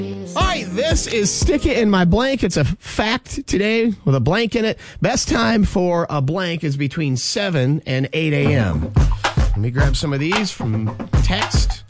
All right, this is Stick It in My Blank. It's a fact today with a blank in it. Best time for a blank is between 7 and 8 a.m. Let me grab some of these from text.